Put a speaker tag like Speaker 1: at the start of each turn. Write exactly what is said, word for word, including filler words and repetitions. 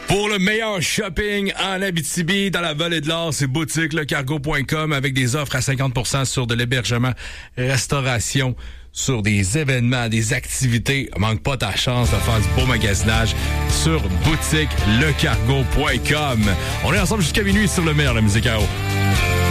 Speaker 1: Pour le meilleur shopping en Abitibi, dans la vallée de l'Or, c'est boutique le cargo point com avec des offres à cinquante pour cent sur de l'hébergement, restauration, sur des événements, des activités. Manque pas ta chance de faire du beau magasinage sur boutique le cargo point com. On est ensemble jusqu'à minuit sur le meilleur de la musique à eau.